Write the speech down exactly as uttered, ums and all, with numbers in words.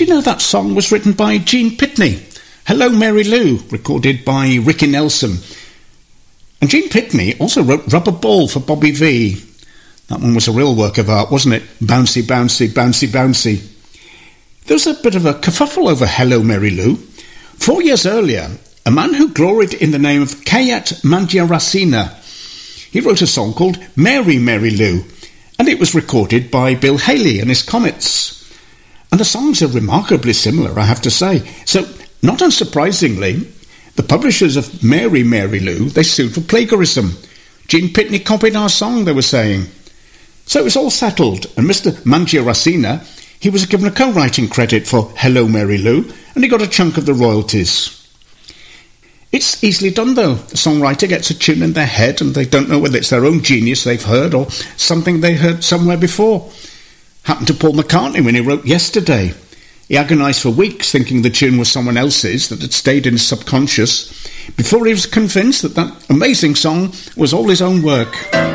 you know that song was written by Gene Pitney? Hello Mary Lou, recorded by Ricky Nelson. And Gene Pitney also wrote Rubber Ball for Bobby Vee. That one was a real work of art, wasn't it? Bouncy, bouncy, bouncy, bouncy. There was a bit of a kerfuffle over Hello Mary Lou. Four years earlier, a man who gloried in the name of Kayat Mangyarasina, he wrote a song called Mary Mary Lou, and it was recorded by Bill Haley and his Comets. And the songs are remarkably similar, I have to say. So, not unsurprisingly, the publishers of Mary Mary Lou, they sued for plagiarism. Gene Pitney copied our song, they were saying. So it was all settled, and Mister Mangyarasina, he was given a co-writing credit for Hello Mary Lou, and he got a chunk of the royalties. It's easily done, though. The songwriter gets a tune in their head, and they don't know whether it's their own genius they've heard or something they heard somewhere before. Happened to Paul McCartney when he wrote Yesterday. He agonised for weeks thinking the tune was someone else's that had stayed in his subconscious before he was convinced that that amazing song was all his own work.